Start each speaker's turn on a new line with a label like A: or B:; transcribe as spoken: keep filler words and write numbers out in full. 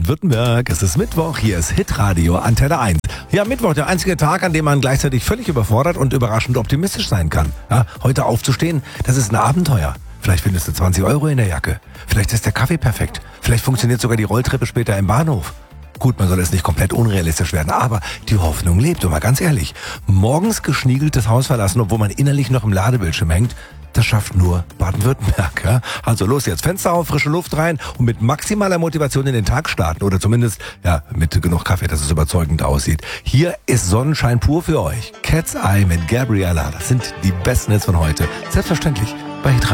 A: Baden-Württemberg. Es ist Mittwoch, hier ist Hitradio Antenne eins. Ja, Mittwoch, der einzige Tag, an dem man gleichzeitig völlig überfordert und überraschend optimistisch sein kann. Ja, heute aufzustehen, das ist ein Abenteuer. Vielleicht findest du zwanzig Euro in der Jacke. Vielleicht ist der Kaffee perfekt. Vielleicht funktioniert sogar die Rolltreppe später im Bahnhof. Gut, man soll es nicht komplett unrealistisch werden, aber die Hoffnung lebt. Und mal ganz ehrlich, morgens geschniegeltes Haus verlassen, obwohl man innerlich noch im Ladebildschirm hängt, das schafft nur Baden-Württemberg. Ja? Also los jetzt, Fenster auf, frische Luft rein und mit maximaler Motivation in den Tag starten. Oder zumindest ja mit genug Kaffee, dass es überzeugend aussieht. Hier ist Sonnenschein pur für euch. Cat's Eye mit Gabriella. Das sind die besten Hits von heute. Selbstverständlich bei Hitradio.